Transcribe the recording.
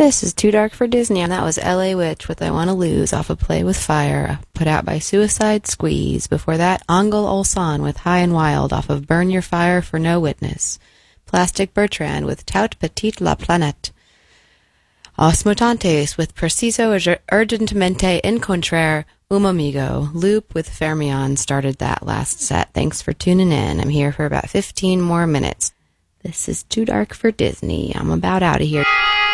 This is Too Dark for Disney, and that was L.A. Witch with I Wanna Lose off of Play with Fire, put out by Suicide Squeeze. Before that, Angel Olsan with High and Wild off of Burn Your Fire for No Witness. Plastic Bertrand with Tout Petit La Planète. Os Mutantes with Preciso Urgentemente Encontrar Un Amigo. Loop with Fermion started that last set. Thanks for tuning in. I'm here for about 15 more minutes. This is Too Dark for Disney. I'm about out of here.